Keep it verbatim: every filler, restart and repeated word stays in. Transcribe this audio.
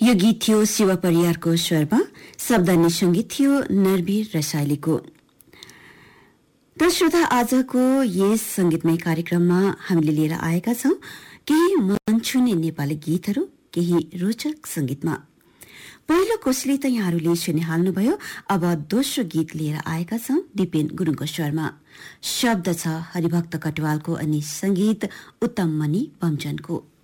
यो गीत थियो शिव परियारको स्वरमा, शब्द अनि संगीत थियो नरवीर रसाइलीको। त श्रोता, आजको यस संगीतमय कार्यक्रममा हामीले लिएर आएका छौं केही मन छुने नेपाली गीतहरू, केही रोचक संगीतमा। पहिलो कोसेली त यहाँहरूले सुनिहाल्नुभयो। अब दोस्रो गीत लिएर आएका छौं दिपेन गुरुङको स्वरमा। शब्द छ हरिभक्त कटवालको अनि संगीत उत्तम मणि बमजनको।